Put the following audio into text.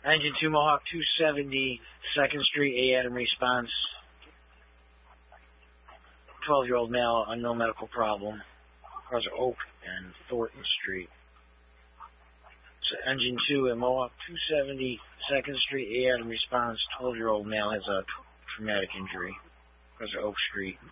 Engine 2 Mohawk 270, 2nd Street, A. Adam response. 12-year-old male, unknown medical problem. Across Oak and Thornton Street. So Engine 2 at Mohawk 270, 2nd Street, A. Adam response. 12-year-old male has a traumatic injury. Across Oak Street.